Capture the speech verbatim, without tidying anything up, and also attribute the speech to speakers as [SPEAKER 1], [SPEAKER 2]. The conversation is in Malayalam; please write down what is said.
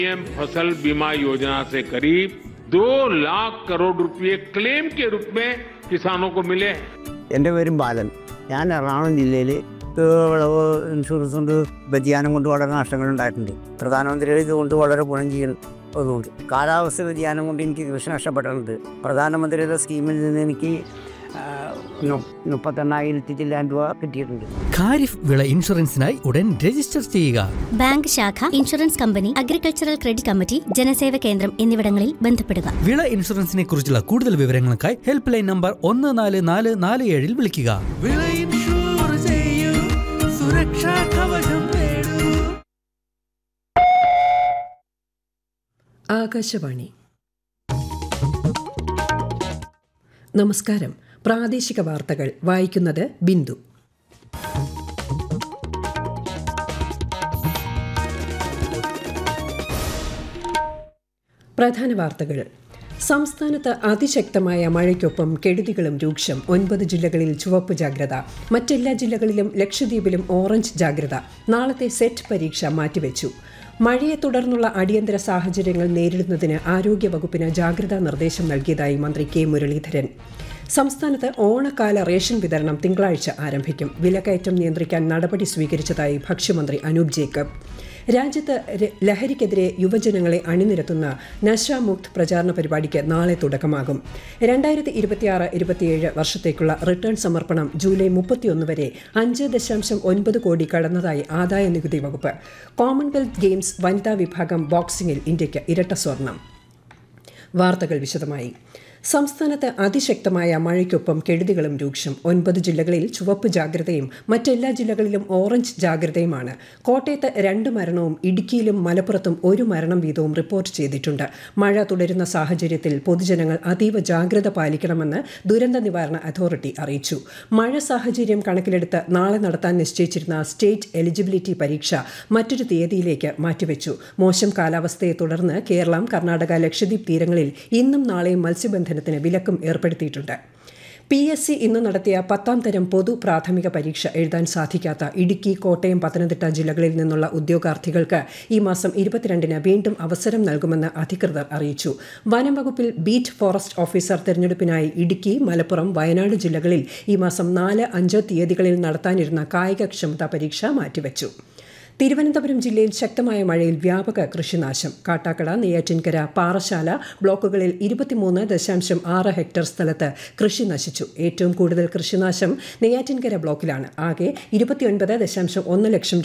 [SPEAKER 1] पीएम फसल बीमा योजना से करीब दो लाख करोड़ रुपए क्लेम के रूप में किसानों को मिले हैं।
[SPEAKER 2] എൻ്റെ പേരും ബാലൻ. ഞാൻ എറണാകുളം ജില്ലയിൽ വിളവ് ഇൻഷുറൻസ് കൊണ്ട് വ്യതിയാനം കൊണ്ട് വളരെ നഷ്ടങ്ങൾ ഉണ്ടായിട്ടുണ്ട്. പ്രധാനമന്ത്രിയുടെ ഇതുകൊണ്ട് വളരെ ഗുണം ചെയ്യുന്നതുകൊണ്ട് കാലാവസ്ഥ വ്യതിയാനം കൊണ്ട് എനിക്ക് കൃഷി നഷ്ടപ്പെട്ടിട്ടുണ്ട്. പ്രധാനമന്ത്രിയുടെ സ്കീമിൽ നിന്ന് എനിക്ക് മുപ്പത്തെണ്ണായിരത്തി ചില്ലാൻ രൂപ കിട്ടിയിട്ടുണ്ട്.
[SPEAKER 3] ഖാരിഫ് വിള ഇൻഷുറൻസിനായി ഉടൻ രജിസ്റ്റർ ചെയ്യുക.
[SPEAKER 4] ബാങ്ക് ശാഖ, insurance company, agricultural credit committee, ജനസേവ കേന്ദ്രം എന്നിവിടങ്ങളിൽ ബന്ധപ്പെടുക.
[SPEAKER 3] വിള ഇൻഷുറൻസിനെ കുറിച്ചുള്ള കൂടുതൽ വിവരങ്ങൾക്കായി ഹെൽപ്പ് ലൈൻ നമ്പർ ഒന്ന് നാല് നാല് നാല് ഏഴിൽ വിളിക്കുക. വിള ഇൻഷുർ ചെയ്യൂ, സുരക്ഷാ കവചം നേടൂ.
[SPEAKER 5] ആകാശവാണി. നമസ്കാരം. പ്രാദേശിക വാർത്തകൾ വായിക്കുന്നത് ബിന്ദു. പ്രധാന വാർത്തകൾ. സംസ്ഥാനത്ത് അതിശക്തമായ മഴയ്ക്കൊപ്പം കെടുതികളും രൂക്ഷം. ഒൻപത് ജില്ലകളിൽ ചുവപ്പ് ജാഗ്രത. മറ്റെല്ലാ ജില്ലകളിലും ലക്ഷദ്വീപിലും ഓറഞ്ച് ജാഗ്രത. നാളത്തെ സെറ്റ് പരീക്ഷ മാറ്റിവെച്ചു. മഴയെ തുടർന്നുള്ള അടിയന്തര സാഹചര്യങ്ങൾ നേരിടുന്നതിന് ആരോഗ്യവകുപ്പിന് ജാഗ്രതാ നിർദ്ദേശം നൽകിയതായി മന്ത്രി കെ മുരളീധരൻ. സംസ്ഥാനത്ത് ഓണക്കാല റേഷൻ വിതരണം തിങ്കളാഴ്ച ആരംഭിക്കും. വിലക്കയറ്റം നിയന്ത്രിക്കാൻ നടപടി സ്വീകരിച്ചതായി ഭക്ഷ്യമന്ത്രി അനൂപ് ജേക്കബ്. രാജ്യത്ത് ലഹരിക്കെതിരെ യുവജനങ്ങളെ അണിനിരത്തുന്ന നശാമുക്ത് പ്രചാരണ പരിപാടിക്ക് നാളെ തുടക്കമാകും. രണ്ടായിരത്തി ഇരുപത്തിയാറ് ഇരുപത്തിയേഴ് വർഷത്തേക്കുള്ള റിട്ടേൺ സമർപ്പണം ജൂലൈ മുപ്പത്തിയൊന്ന് വരെ അഞ്ച് ദശാംശം ഒൻപത് കോടി കടന്നതായി ആദായ നികുതി വകുപ്പ്. കോമൺവെൽത്ത് ഗെയിംസ് വനിതാ വിഭാഗം ബോക്സിംഗിൽ ഇന്ത്യയ്ക്ക് ഇരട്ട സ്വർണം. വാർത്തകൾ വിശദമായി. സംസ്ഥാനത്ത് അതിശക്തമായ മഴയ്ക്കൊപ്പം കെടുതികളും രൂക്ഷം. ഒൻപത് ജില്ലകളിൽ ചുവപ്പ് ജാഗ്രതയും മറ്റെല്ലാ ജില്ലകളിലും ഓറഞ്ച് ജാഗ്രതയുമാണ്. കോട്ടയത്ത് രണ്ട് മരണവും ഇടുക്കിയിലും മലപ്പുറത്തും ഒരു മരണം വീതവും റിപ്പോർട്ട് ചെയ്തിട്ടുണ്ട്. മഴ തുടരുന്ന സാഹചര്യത്തിൽ പൊതുജനങ്ങൾ അതീവ ജാഗ്രത പാലിക്കണമെന്ന് ദുരന്ത നിവാരണ അതോറിറ്റി അറിയിച്ചു. മഴ സാഹചര്യം കണക്കിലെടുത്ത് നാളെ നടത്താൻ നിശ്ചയിച്ചിരുന്ന സ്റ്റേറ്റ് എലിജിബിലിറ്റി പരീക്ഷ മറ്റൊരു തീയതിയിലേക്ക് മാറ്റിവെച്ചു. മോശം കാലാവസ്ഥയെ തുടർന്ന് കേരളം, കർണാടക, ലക്ഷദ്വീപ് തീരങ്ങളിൽ ഇന്നും നാളെയും മത്സ്യബന്ധനം ത്തിന് വിലക്കും ഏർപ്പെടുത്തിയിട്ടുണ്ട്. പി എസ് സി ഇന്ന് നടത്തിയ പത്താം തരം പൊതു പ്രാഥമിക പരീക്ഷ എഴുതാൻ സാധിക്കാത്ത ഇടുക്കി, കോട്ടയം, പത്തനംതിട്ട ജില്ലകളിൽ നിന്നുള്ള ഉദ്യോഗാർത്ഥികൾക്ക് ഈ മാസം ഇരുപത്തിരണ്ടിന് വീണ്ടും അവസരം നൽകുമെന്ന് അധികൃതർ അറിയിച്ചു. വനം വകുപ്പിൽ beat forest officer തെരഞ്ഞെടുപ്പിനായി Idukki, Malappuram, Wayanad ജില്ലകളിൽ ഈ മാസം നാല്, അഞ്ച് തീയതികളിൽ നടത്താനിരുന്ന കായികക്ഷമതാ പരീക്ഷ മാറ്റിവെച്ചു. തിരുവനന്തപുരം ജില്ലയിൽ ശക്തമായ മഴയിൽ വ്യാപക കൃഷിനാശം. കാട്ടാക്കട, നെയ്യാറ്റിൻകര, പാറശാല ബ്ലോക്കുകളിൽ ഇരുപത്തിമൂന്ന് ദശാംശം ആറ് ഹെക്ടർ സ്ഥലത്ത് കൃഷി നശിച്ചു. ഏറ്റവും കൂടുതൽ കൃഷിനാശം നെയ്യാറ്റിൻകര ബ്ലോക്കിലാണ്. ആകെ ഇരുപത്തിയൊൻപത് ദശാംശം ഒന്ന് ലക്ഷം